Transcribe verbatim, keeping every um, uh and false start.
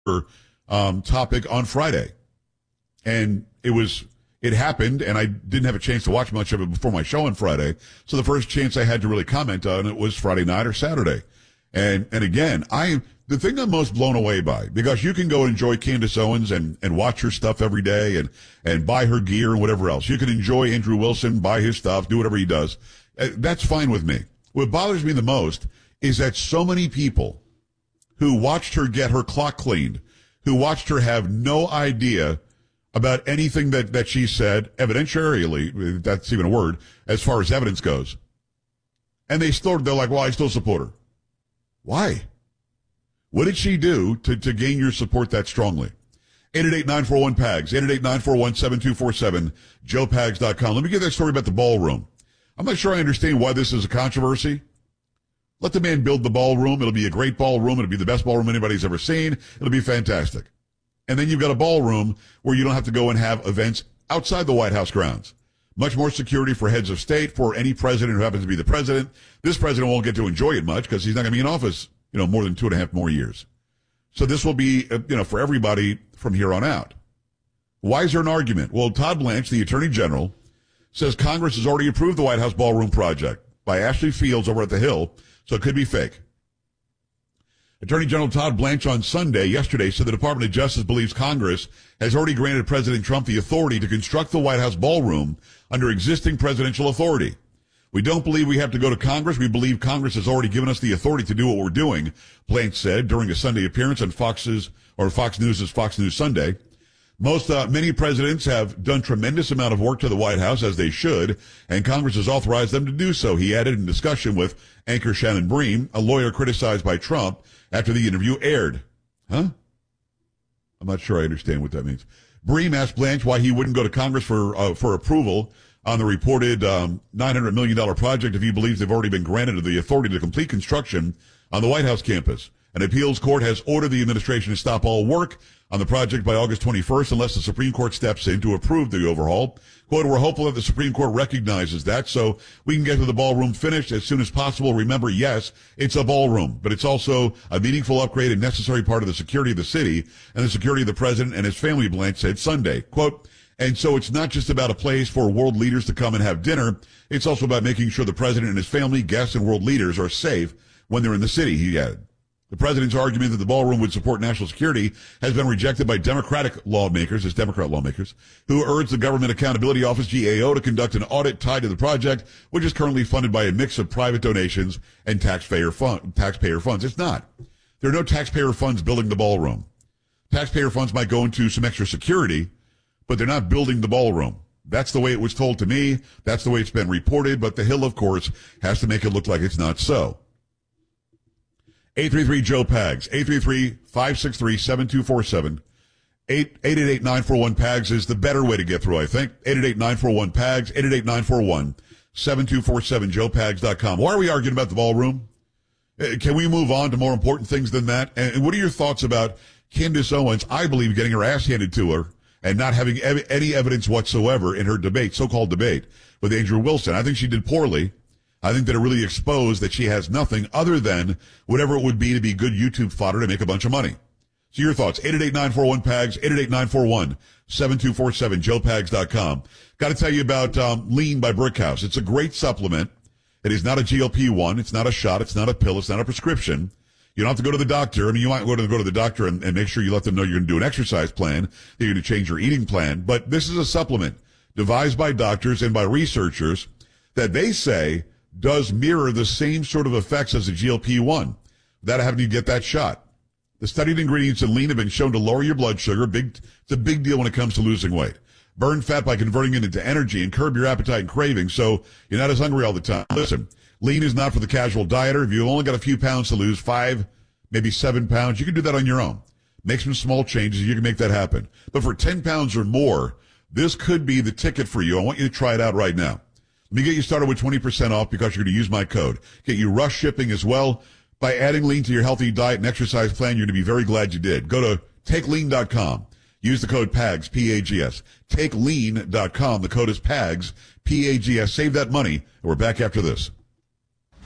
um, topic on Friday. And it was, it happened, and I didn't have a chance to watch much of it before my show on Friday. So the first chance I had to really comment on it was Friday night or Saturday. And, and again, I, the thing I'm most blown away by, because you can go enjoy Candace Owens and, and watch her stuff every day and, and buy her gear and whatever else. You can enjoy Andrew Wilson, buy his stuff, do whatever he does. That's fine with me. What bothers me the most is that so many people who watched her get her clock cleaned, who watched her have no idea about anything that, that she said, evidentiarily, if that's even a word, as far as evidence goes. And they still, they're like, well, I still support her. Why? What did she do to, to gain your support that strongly? eight eight eight, nine four one, P A G S, eight eight eight, nine four one, seven two four seven, joe pags dot com. Let me give that story about the ballroom. I'm not sure I understand why this is a controversy. Let the man build the ballroom. It'll be a great ballroom. It'll be the best ballroom anybody's ever seen. It'll be fantastic. And then you've got a ballroom where you don't have to go and have events outside the White House grounds. Much more security for heads of state, for any president who happens to be the president. This president won't get to enjoy it much because he's not going to be in office, you know, more than two and a half more years. So this will be, you know, for everybody from here on out. Why is there an argument? Well, Todd Blanche, the Attorney General, says Congress has already approved the White House ballroom project by Ashley Fields over at the Hill, so it could be fake. Attorney General Todd Blanche on Sunday, yesterday, said the Department of Justice believes Congress has already granted President Trump the authority to construct the White House ballroom under existing presidential authority. We don't believe we have to go to Congress. We believe Congress has already given us the authority to do what we're doing, Blanche said during a Sunday appearance on Fox's, or Fox News' Fox News Sunday. Most, uh, many presidents have done tremendous amount of work to the White House, as they should, and Congress has authorized them to do so, he added in discussion with anchor Shannon Bream, a lawyer criticized by Trump after the interview aired. Huh? I'm not sure I understand what that means. Bream asked Blanche why he wouldn't go to Congress for, uh, for approval on the reported, um, nine hundred million dollars project if he believes they've already been granted the authority to complete construction on the White House campus. An appeals court has ordered the administration to stop all work on the project by August twenty-first unless the Supreme Court steps in to approve the overhaul. Quote, we're hopeful that the Supreme Court recognizes that so we can get to the ballroom finished as soon as possible. Remember, yes, it's a ballroom, but it's also a meaningful upgrade and necessary part of the security of the city and the security of the president and his family, Blanche said Sunday. Quote, and so it's not just about a place for world leaders to come and have dinner. It's also about making sure the president and his family, guests, and world leaders are safe when they're in the city, he added. The president's argument that the ballroom would support national security has been rejected by Democratic lawmakers, as Democrat lawmakers, who urged the Government Accountability Office, G A O, to conduct an audit tied to the project, which is currently funded by a mix of private donations and taxpayer fund, taxpayer funds. It's not. There are no taxpayer funds building the ballroom. Taxpayer funds might go into some extra security, but they're not building the ballroom. That's the way it was told to me. That's the way it's been reported, but the Hill, of course, has to make it look like it's not so. eight three three, Joe Pags, eight three three, five six three, seven two four seven. eight eight eight, nine four one, P A G S is the better way to get through, I think. eight eight eight, nine four one, P A G S, eight eight eight, nine four one, seven two four seven, joe pags dot com. Why are we arguing about the ballroom? Can we move on to more important things than that? And what are your thoughts about Candace Owens, I believe, getting her ass handed to her and not having ev- any evidence whatsoever in her debate, so-called debate, with Andrew Wilson? I think she did poorly. I think that it really exposed that she has nothing other than whatever it would be to be good YouTube fodder to make a bunch of money. So your thoughts, eight eight eight, nine four one, P A G S, eight eight eight, nine four one, seven two four seven, joe pags dot com. Got to tell you about um, Lean by Brickhouse. It's a great supplement. It is not a G L P one. It's not a shot. It's not a pill. It's not a prescription. You don't have to go to the doctor. I mean, you might go to, go to the doctor and, and make sure you let them know you're going to do an exercise plan, that you're going to change your eating plan. But this is a supplement devised by doctors and by researchers that they say does mirror the same sort of effects as a G L P one without having to get that shot. The studied ingredients in Lean have been shown to lower your blood sugar. Big, it's a big deal when it comes to losing weight. Burn fat by converting it into energy and curb your appetite and cravings so you're not as hungry all the time. Listen, Lean is not for the casual dieter. If you've only got a few pounds to lose, five, maybe seven pounds, you can do that on your own. Make some small changes. You can make that happen. But for ten pounds or more, this could be the ticket for you. I want you to try it out right now. Let me get you started with twenty percent off because you're going to use my code. Get you rush shipping as well. By adding Lean to your healthy diet and exercise plan, you're going to be very glad you did. Go to take lean dot com. Use the code P A G S, P A G S. take lean dot com. The code is P A G S, P A G S. Save that money, and we're back after this.